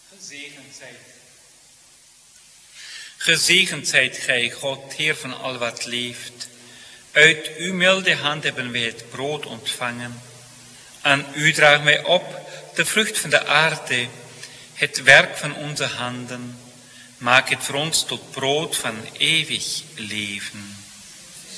Gezegend zijt gij, God, Heer van al wat leeft. Uit uw milde hand hebben wij het brood ontvangen. Aan u dragen wij op de vrucht van de aarde, het werk van onze handen. Maak het voor ons tot brood van eeuwig leven.